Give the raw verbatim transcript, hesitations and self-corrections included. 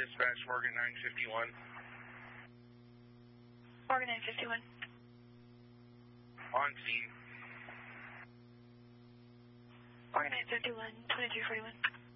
dispatch, Morgan nine fifty-one. Morgan nine fifty-one. On scene. Morgan nine fifty-one, twenty-three forty-one.